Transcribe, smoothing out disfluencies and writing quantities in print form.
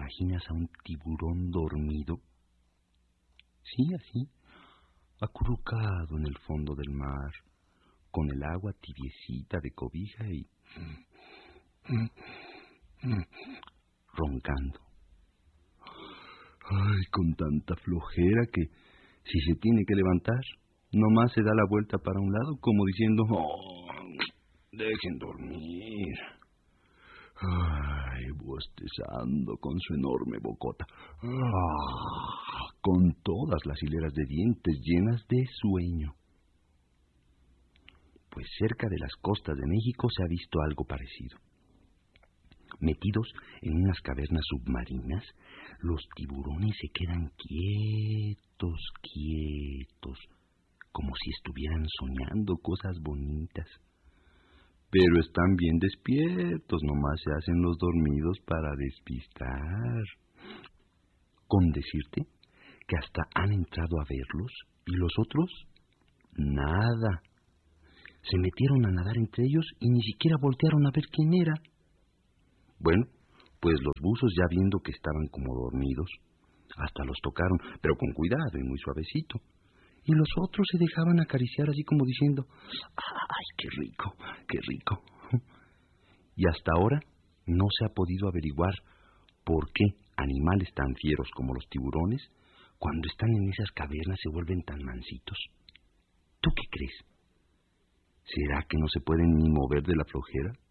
imaginas a un tiburón dormido? Sí, así, acurrucado en el fondo del mar, con el agua tibiecita de cobija y roncando. Ay, con tanta flojera que si se tiene que levantar, nomás se da la vuelta para un lado como diciendo, oh, dejen dormir. Ay, bostezando con su enorme bocota, con todas las hileras de dientes llenas de sueño. Pues cerca de las costas de México se ha visto algo parecido. Metidos en unas cavernas submarinas, los tiburones se quedan quietos, como si estuvieran soñando cosas bonitas. Pero están bien despiertos, nomás se hacen los dormidos para despistar. Con decirte que hasta han entrado a verlos y los otros, nada. Se metieron a nadar entre ellos y ni siquiera voltearon a ver quién era. Bueno, pues los buzos, ya viendo que estaban como dormidos, hasta los tocaron, pero con cuidado y muy suavecito. Y los otros se dejaban acariciar así como diciendo, ¡ay, qué rico, qué rico! Y hasta ahora no se ha podido averiguar por qué animales tan fieros como los tiburones, cuando están en esas cavernas, se vuelven tan mansitos. ¿Tú qué crees? ¿Será que no se pueden ni mover de la flojera?